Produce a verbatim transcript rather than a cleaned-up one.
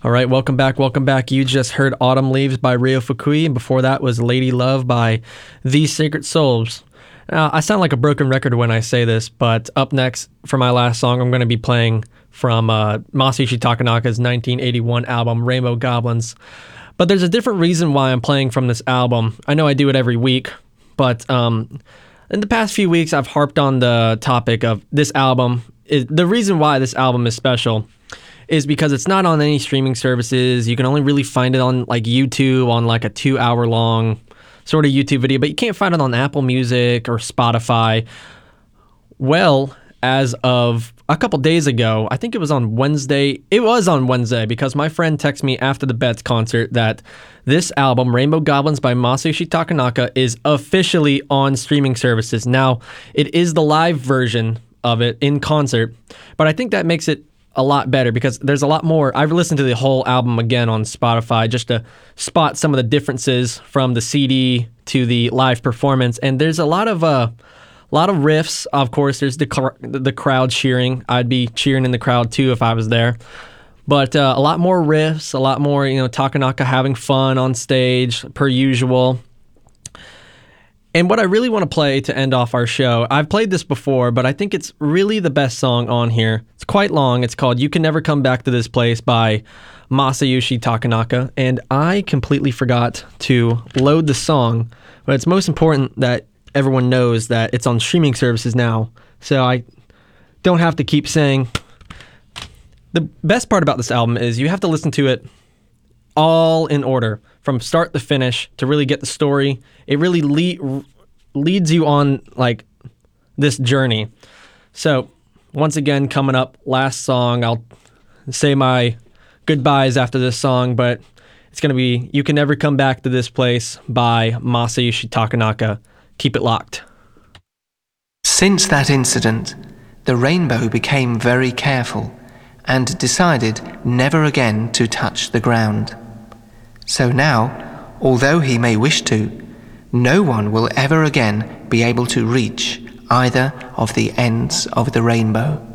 All right, welcome back, welcome back. You just heard Autumn Leaves by Ryo Fukui, and before that was Lady Love by The Sacred Souls. Now, I sound like a broken record when I say this, but up next for my last song, I'm going to be playing from uh, Masayoshi Takanaka's nineteen eighty-one album, Rainbow Goblins. But there's a different reason why I'm playing from this album. I know I do it every week, but um, in the past few weeks, I've harped on the topic of this album. Is, the reason why this album is special is because it's not on any streaming services. You can only really find it on like YouTube, on like a two hour long sort of YouTube video, but you can't find it on Apple Music or Spotify. Well, as of a couple days ago, I think it was on Wednesday, it was on Wednesday because my friend texted me after the Bets concert that this album, Rainbow Goblins by Masayoshi Takanaka, is officially on streaming services. Now, it is the live version of it in concert, but I think that makes it a lot better because there's a lot more. I've listened to the whole album again on Spotify just to spot some of the differences from the C D to the live performance, and there's a lot of uh, a lot of riffs. Of course, there's the cr- the crowd cheering. I'd be cheering in the crowd too if I was there. But uh, a lot more riffs, a lot more, you know, Takanaka having fun on stage per usual. And what I really want to play to end off our show, I've played this before, but I think it's really the best song on here. It's quite long. It's called You Can Never Come Back to This Place by Masayoshi Takanaka. And I completely forgot to load the song, but it's most important that everyone knows that it's on streaming services now. So I don't have to keep saying. The best part about this album is you have to listen to it all in order, from start to finish, to really get the story. It really le- leads you on like this journey. So once again, coming up, last song. I'll say my goodbyes after this song, but it's going to be You Can Never Come Back to This Place by Masayoshi Takanaka. Keep it locked. Since that incident, the Rainbow became very careful and decided never again to touch the ground. So now, although he may wish to, no one will ever again be able to reach either of the ends of the rainbow.